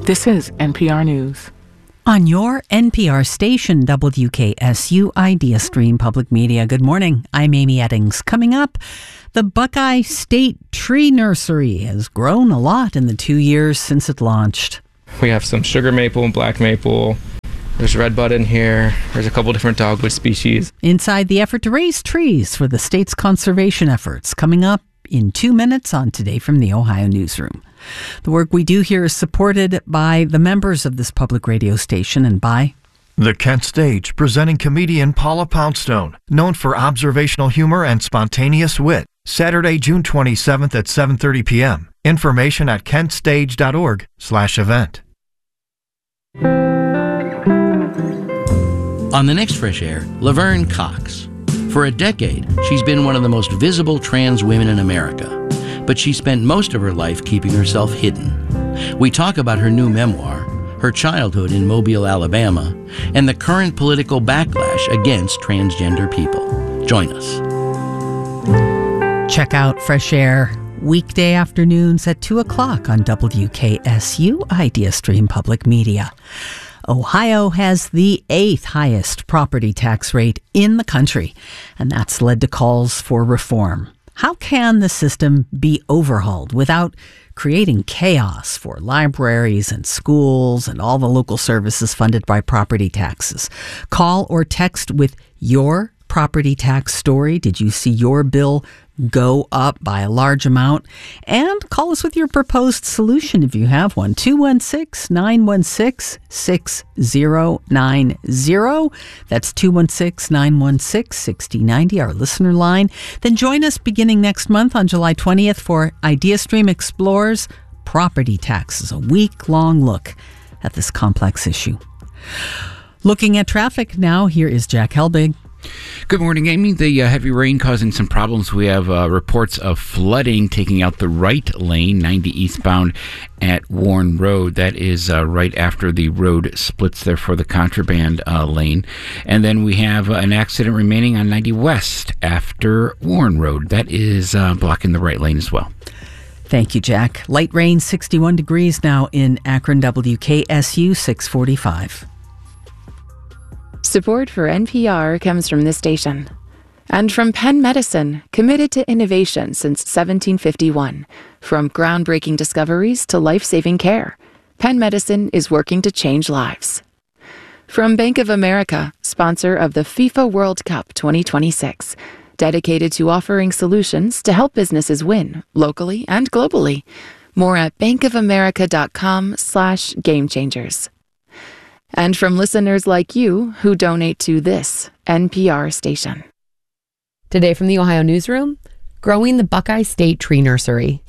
This is NPR News. On your NPR station, WKSU Idea Stream Public Media. Good morning. I'm Amy Eddings. Coming up, the Buckeye State Tree Nursery has grown a lot in the 2 years since it launched. We have some sugar maple and black maple. There's redbud in here. There's a couple different dogwood species. Inside the effort to raise trees for the state's conservation efforts. Coming up in 2 minutes on Today from the Ohio Newsroom. The work we do here is supported by the members of this public radio station and by the Kent Stage, presenting comedian Paula Poundstone, known for observational humor and spontaneous wit. Saturday, June 27th at 7:30 p.m. Information at kentstage.org/event. On the next Fresh Air, Laverne Cox. For a decade, she's been one of the most visible trans women in America, but she spent most of her life keeping herself hidden. We talk about her new memoir, her childhood in Mobile, Alabama, and the current political backlash against transgender people. Join us. Check out Fresh Air weekday afternoons at 2 o'clock on WKSU Idea Stream Public Media. Ohio has the 8th highest property tax rate in the country, and that's led to calls for reform. How can the system be overhauled without creating chaos for libraries and schools and all the local services funded by property taxes? Call or text with your property tax story. Did you see your bill go up by a large amount? And call us with your proposed solution if you have one. 216-916-6090. That's 216-916-6090, our listener line. Then join us beginning next month on July 20th for IdeaStream Explores Property Taxes, a week-long look at this complex issue. Looking at traffic now, here is Jack Helbig. Good morning, Amy. The heavy rain causing some problems. We have reports of flooding taking out the right lane, 90 eastbound at Warren Road. That is right after the road splits there for the contraband lane. And then we have an accident remaining on 90 west after Warren Road. That is blocking the right lane as well. Thank you, Jack. Light rain, 61 degrees now in Akron, WKSU 645. Support for NPR comes from this station and from Penn Medicine, committed to innovation since 1751. From groundbreaking discoveries to life-saving care, Penn Medicine is working to change lives. From Bank of America, sponsor of the FIFA World Cup 2026, dedicated to offering solutions to help businesses win locally and globally. More at bankofamerica.com/gamechangers. And from listeners like you who donate to this NPR station. Today from the Ohio Newsroom, growing the Buckeye State Tree Nursery.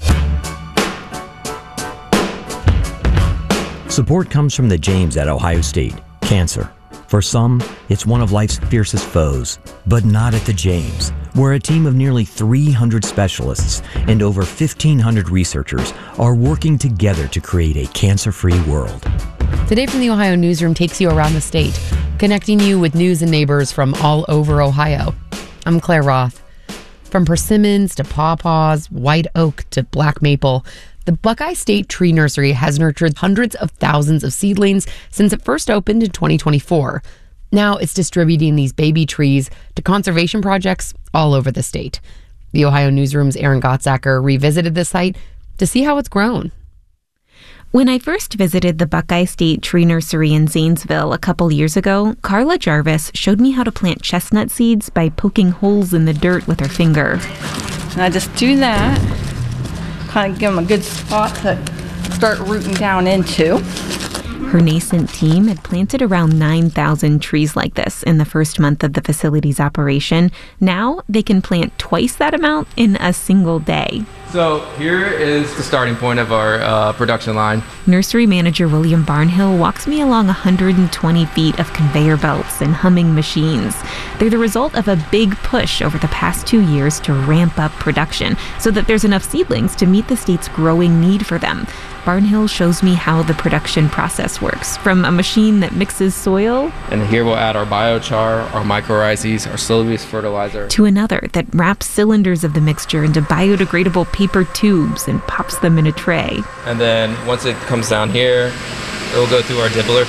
Support comes from the James at Ohio State. Cancer. For some, it's one of life's fiercest foes, but not at the James, where a team of nearly 300 specialists and over 1,500 researchers are working together to create a cancer-free world. Today from the Ohio Newsroom takes you around the state, connecting you with news and neighbors from all over Ohio. I'm Claire Roth. From persimmons to pawpaws, white oak to black maple, the Buckeye State Tree Nursery has nurtured hundreds of thousands of seedlings since it first opened in 2024. Now it's distributing these baby trees to conservation projects all over the state. The Ohio Newsroom's Aaron Gottsacker revisited the site to see how it's grown. When I first visited the Buckeye State Tree Nursery in Zanesville a couple years ago, Carla Jarvis showed me how to plant chestnut seeds by poking holes in the dirt with her finger. And I just do that, kind of give them a good spot to start rooting down into. Her nascent team had planted around 9,000 trees like this in the first month of the facility's operation. Now they can plant twice that amount in a single day. So here is the starting point of our production line. Nursery manager William Barnhill walks me along 120 feet of conveyor belts and humming machines. They're the result of a big push over the past 2 years to ramp up production so that there's enough seedlings to meet the state's growing need for them. Barnhill shows me how the production process works, from a machine that mixes soil, and here we'll add our biochar, our mycorrhizes, our soil-based fertilizer, to another that wraps cylinders of the mixture into biodegradable paper tubes and pops them in a tray. And then once it comes down here, It will go through our dibbler.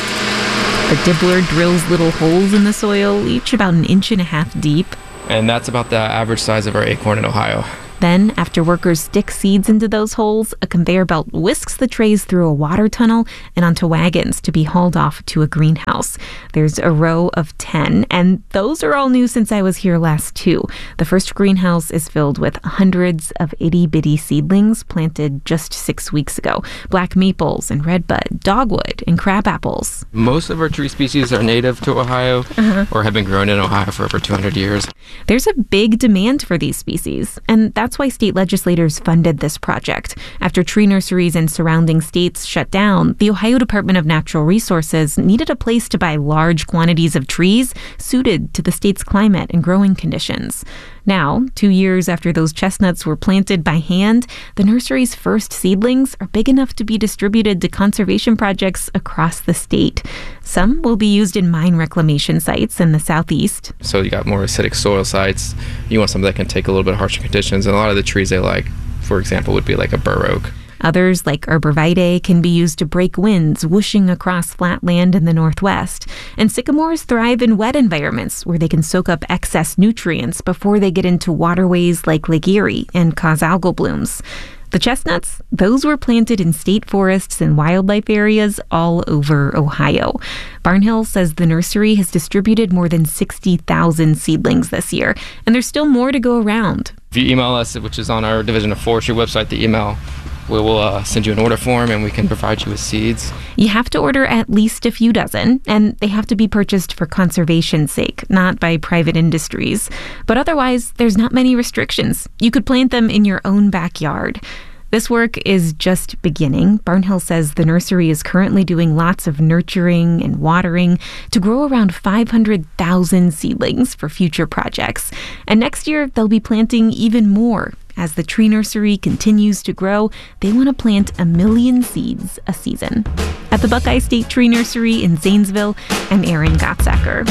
The dibbler drills little holes in the soil, each about 1.5 inches deep. And that's about the average size of our acorn in Ohio. Then, after workers stick seeds into those holes, a conveyor belt whisks the trays through a water tunnel and onto wagons to be hauled off to a greenhouse. There's a row of 10, and those are all new since I was here last too. The first greenhouse is filled with hundreds of itty-bitty seedlings planted just 6 weeks ago. Black maples and redbud, dogwood and crabapples. Most of our tree species are native to Ohio or have been grown in Ohio for over 200 years. There's a big demand for these species, and that's why state legislators funded this project. After tree nurseries in surrounding states shut down, the Ohio Department of Natural Resources needed a place to buy large quantities of trees suited to the state's climate and growing conditions. Now, 2 years after those chestnuts were planted by hand, the nursery's first seedlings are big enough to be distributed to conservation projects across the state. Some will be used in mine reclamation sites in the southeast. So you got more acidic soil sites. You want something that can take a little bit of harsher conditions. And a lot of the trees they like, for example, would be like a bur oak. Others, like arborvitae, can be used to break winds whooshing across flat land in the northwest. And sycamores thrive in wet environments where they can soak up excess nutrients before they get into waterways like Lake Erie and cause algal blooms. The chestnuts, those were planted in state forests and wildlife areas all over Ohio. Barnhill says the nursery has distributed more than 60,000 seedlings this year, and there's still more to go around. If you email us, which is on our Division of Forestry website, the email, we will send you an order form and we can provide you with seeds. You have to order at least a few dozen, and they have to be purchased for conservation's sake, not by private industries. But otherwise, there's not many restrictions. You could plant them in your own backyard. This work is just beginning. Barnhill says the nursery is currently doing lots of nurturing and watering to grow around 500,000 seedlings for future projects. And next year, they'll be planting even more. As the tree nursery continues to grow, they want to plant 1 million seeds a season. At the Buckeye State Tree Nursery in Zanesville, I'm Erin Gottsacker.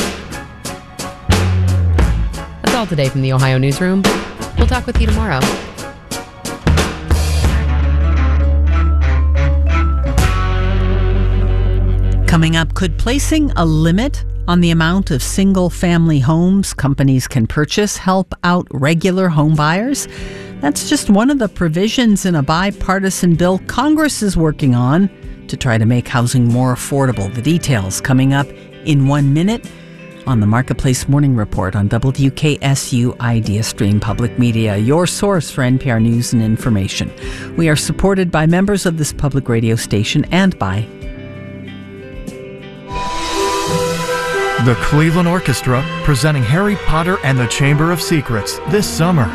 That's all today from the Ohio Newsroom. We'll talk with you tomorrow. Coming up, could placing a limit on the amount of single-family homes companies can purchase help out regular home buyers? That's just one of the provisions in a bipartisan bill Congress is working on to try to make housing more affordable. The details coming up in 1 minute on the Marketplace Morning Report on WKSU Idea Stream Public Media, your source for NPR news and information. We are supported by members of this public radio station and by the Cleveland Orchestra, presenting Harry Potter and the Chamber of Secrets this summer.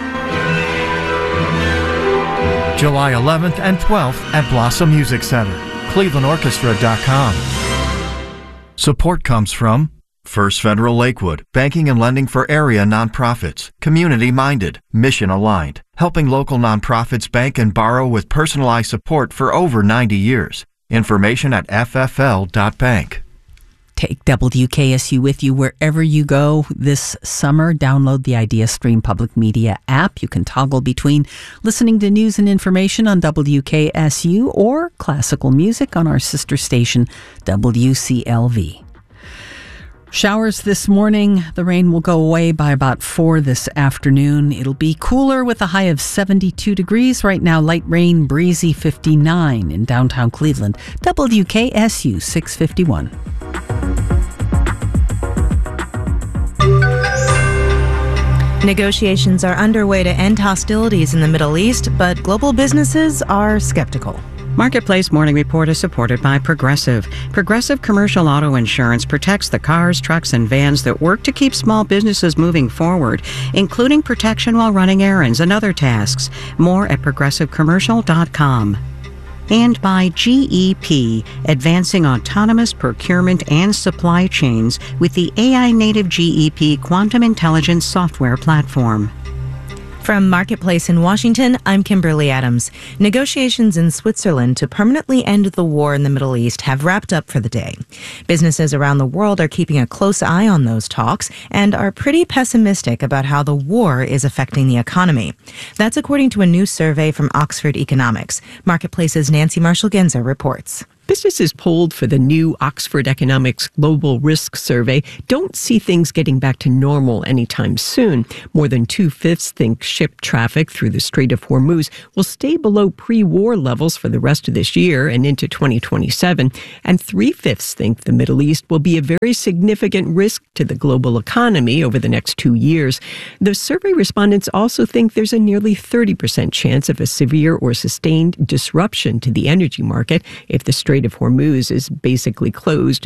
July 11th and 12th at Blossom Music Center. ClevelandOrchestra.com. Support comes from First Federal Lakewood, banking and lending for area nonprofits, community-minded, mission-aligned, helping local nonprofits bank and borrow with personalized support for over 90 years. Information at ffl.bank. Take WKSU with you wherever you go this summer. Download the Idea Stream Public Media app. You can toggle between listening to news and information on WKSU or classical music on our sister station, WCLV. Showers this morning. The rain will go away by about 4 this afternoon. It'll be cooler with a high of 72 degrees. Right now, light rain, breezy 59 in downtown Cleveland. WKSU 651. Negotiations are underway to end hostilities in the Middle East, but global businesses are skeptical. Marketplace Morning Report is supported by Progressive. Progressive Commercial Auto Insurance protects the cars, trucks, and vans that work to keep small businesses moving forward, including protection while running errands and other tasks. More at progressivecommercial.com. And by GEP, advancing autonomous procurement and supply chains with the AI-native GEP Quantum Intelligence software platform. From Marketplace in Washington, I'm Kimberly Adams. Negotiations in Switzerland to permanently end the war in the Middle East have wrapped up for the day. Businesses around the world are keeping a close eye on those talks and are pretty pessimistic about how the war is affecting the economy. That's according to a new survey from Oxford Economics. Marketplace's Nancy Marshall-Genzer reports. Businesses polled for the new Oxford Economics Global Risk Survey don't see things getting back to normal anytime soon. More than 2/5 think ship traffic through the Strait of Hormuz will stay below pre-war levels for the rest of this year and into 2027. And 3/5 think the Middle East will be a very significant risk to the global economy over the next 2 years. The survey respondents also think there's a nearly 30% chance of a severe or sustained disruption to the energy market if the Strait of Hormuz is basically closed